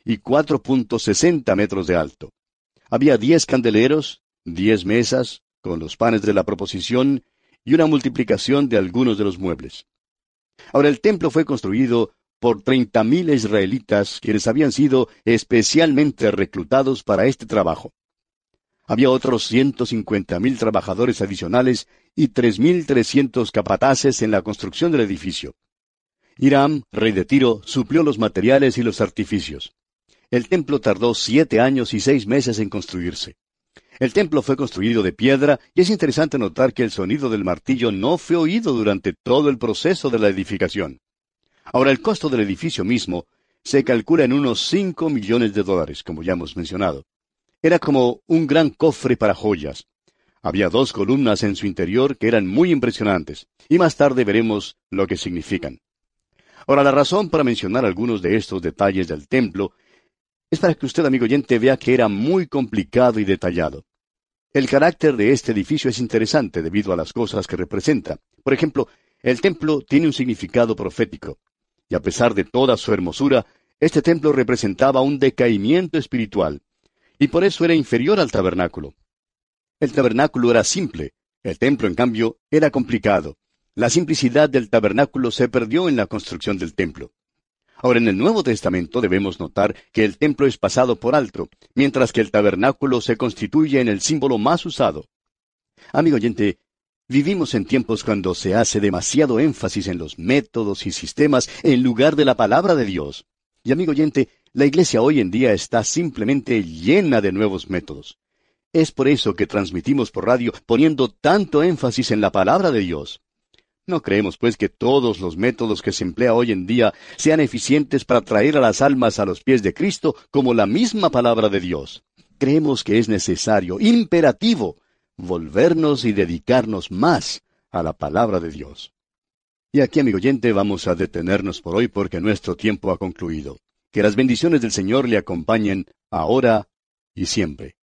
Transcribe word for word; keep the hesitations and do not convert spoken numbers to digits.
y cuatro punto sesenta metros de alto. Había diez candeleros, diez mesas, con los panes de la proposición, y una multiplicación de algunos de los muebles. Ahora el templo fue construido por treinta mil israelitas, quienes habían sido especialmente reclutados para este trabajo. Había otros ciento cincuenta mil trabajadores adicionales y tres mil trescientos capataces en la construcción del edificio. Hiram, rey de Tiro, suplió los materiales y los artificios. El templo tardó siete años y seis meses en construirse. El templo fue construido de piedra, y es interesante notar que el sonido del martillo no fue oído durante todo el proceso de la edificación. Ahora, el costo del edificio mismo se calcula en unos cinco millones de dólares, como ya hemos mencionado. Era como un gran cofre para joyas. Había dos columnas en su interior que eran muy impresionantes, y más tarde veremos lo que significan. Ahora, la razón para mencionar algunos de estos detalles del templo es para que usted, amigo oyente, vea que era muy complicado y detallado. El carácter de este edificio es interesante debido a las cosas que representa. Por ejemplo, el templo tiene un significado profético, y a pesar de toda su hermosura, este templo representaba un decaimiento espiritual, y por eso era inferior al tabernáculo. El tabernáculo era simple, el templo, en cambio, era complicado. La simplicidad del tabernáculo se perdió en la construcción del templo. Ahora, en el Nuevo Testamento debemos notar que el templo es pasado por alto, mientras que el tabernáculo se constituye en el símbolo más usado. Amigo oyente, vivimos en tiempos cuando se hace demasiado énfasis en los métodos y sistemas en lugar de la palabra de Dios. Y amigo oyente, la iglesia hoy en día está simplemente llena de nuevos métodos. Es por eso que transmitimos por radio poniendo tanto énfasis en la palabra de Dios. No creemos, pues, que todos los métodos que se emplea hoy en día sean eficientes para traer a las almas a los pies de Cristo como la misma palabra de Dios. Creemos que es necesario, imperativo, volvernos y dedicarnos más a la palabra de Dios. Y aquí, amigo oyente, vamos a detenernos por hoy porque nuestro tiempo ha concluido. Que las bendiciones del Señor le acompañen ahora y siempre.